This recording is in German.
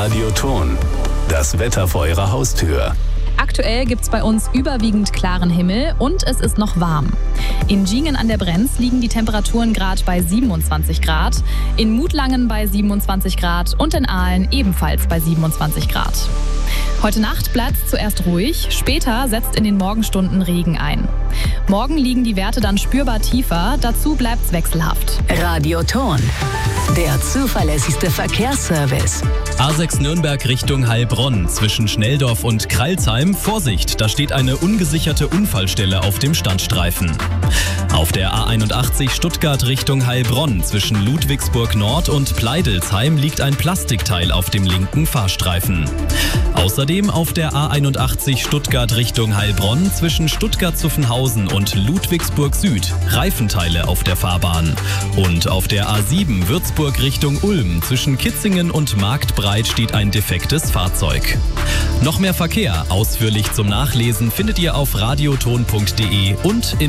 Radioton. Das Wetter vor Ihrer Haustür. Aktuell gibt es bei uns überwiegend klaren Himmel und es ist noch warm. In Giengen an der Brenz liegen die Temperaturen gerade bei 27 Grad, in Mutlangen bei 27 Grad und in Aalen ebenfalls bei 27 Grad. Heute Nacht bleibt es zuerst ruhig, später setzt in den Morgenstunden Regen ein. Morgen liegen die Werte dann spürbar tiefer, dazu bleibt es wechselhaft. Radioton, der zuverlässigste Verkehrsservice. A6 Nürnberg Richtung Heilbronn zwischen Schnelldorf und Kreilsheim. Vorsicht, da steht eine ungesicherte Unfallstelle auf dem Standstreifen. Auf der A81 Stuttgart Richtung Heilbronn zwischen Ludwigsburg Nord und Pleidelsheim liegt ein Plastikteil auf dem linken Fahrstreifen. Außerdem auf der A81 Stuttgart Richtung Heilbronn zwischen Stuttgart-Zuffenhausen und Ludwigsburg Süd Reifenteile auf der Fahrbahn. Und auf der A7 Würzburg Richtung Ulm zwischen Kitzingen und Marktbreit steht ein defektes Fahrzeug. Noch mehr Verkehr ausführlich zum Nachlesen findet ihr auf radioton.de und in